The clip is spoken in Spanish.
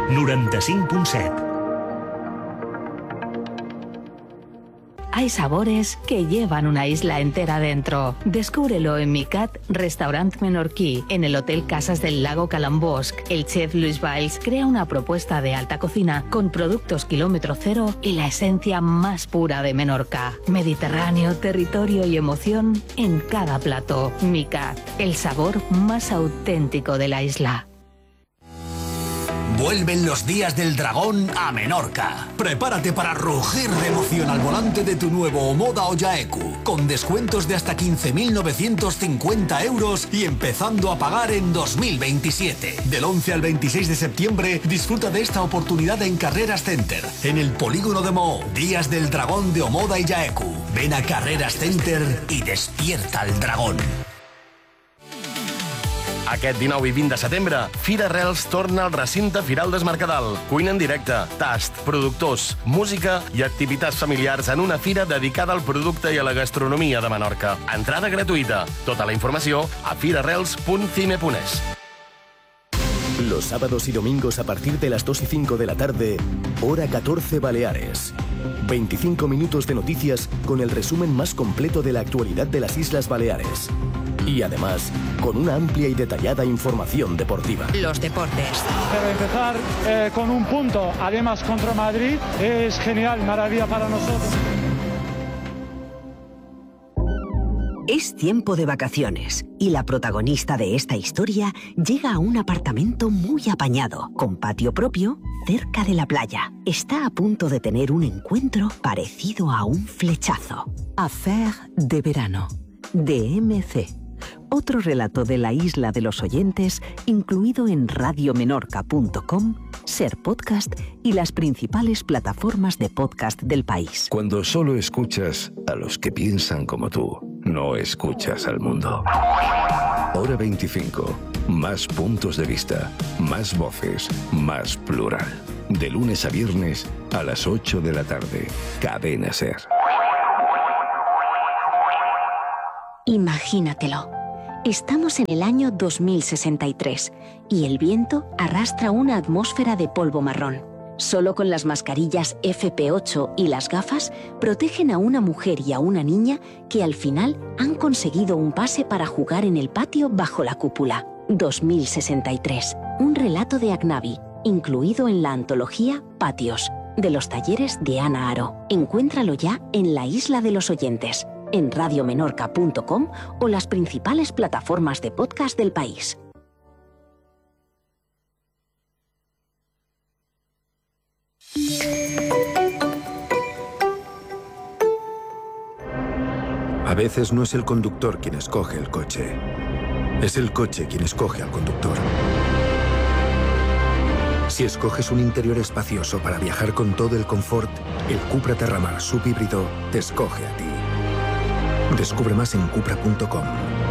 95.7. Hay sabores que llevan una isla entera dentro. Descúbrelo en Micat, restaurant menorquí, en el Hotel Casas del Lago Calambosc. El chef Luis Valls crea una propuesta de alta cocina con productos kilómetro cero y la esencia más pura de Menorca. Mediterráneo, territorio y emoción en cada plato. Micat, el sabor más auténtico de la isla. Vuelven los días del dragón a Menorca. Prepárate para rugir de emoción al volante de tu nuevo Omoda Oyaeku, con descuentos de hasta 15.950 euros y empezando a pagar en 2027. Del 11 al 26 de septiembre, disfruta de esta oportunidad en Carreras Center, en el polígono de Mo. Días del dragón de Omoda Oyaeku. Ven a Carreras Center y despierta al dragón. Aquest 19 i 20 de setembre, Fira Arrels torna al recinte Firal des Mercadal. Cuina en directe, tast, productors, música i activitats familiars en una fira dedicada al producte i a la gastronomia de Menorca. Entrada gratuïta. Tota la informació a firarrels.cime.es. Los sábados y domingos a partir de las 2 y 5 de la tarde, hora 14 Baleares. 25 minutos de noticias con el resumen más completo de la actualidad de las Islas Baleares. Y además, con una amplia y detallada información deportiva. Los deportes. Pero empezar con un punto, además contra Madrid, es genial, maravilla para nosotros. Es tiempo de vacaciones y la protagonista de esta historia llega a un apartamento muy apañado, con patio propio, cerca de la playa. Está a punto de tener un encuentro parecido a un flechazo. Affaire de verano, de MC. Otro relato de la isla de los oyentes, incluido en radiomenorca.com, Ser Podcast y las principales plataformas de podcast del país. Cuando solo escuchas a los que piensan como tú, no escuchas al mundo. Hora 25. Más puntos de vista, más voces, más plural. De lunes a viernes a las 8 de la tarde. Cadena Ser. Imagínatelo. Estamos en el año 2063 y el viento arrastra una atmósfera de polvo marrón. Solo con las mascarillas FP8 y las gafas protegen a una mujer y a una niña que al final han conseguido un pase para jugar en el patio bajo la cúpula. 2063. Un relato de Agnavi, incluido en la antología Patios, de los talleres de Ana Aro. Encuéntralo ya en la Isla de los Oyentes, en radiomenorca.com o las principales plataformas de podcast del país. A veces no es el conductor quien escoge el coche, es el coche quien escoge al conductor. Si escoges un interior espacioso para viajar con todo el confort, el Cupra Terramar subhíbrido te escoge a ti. Descubre más en cupra.com.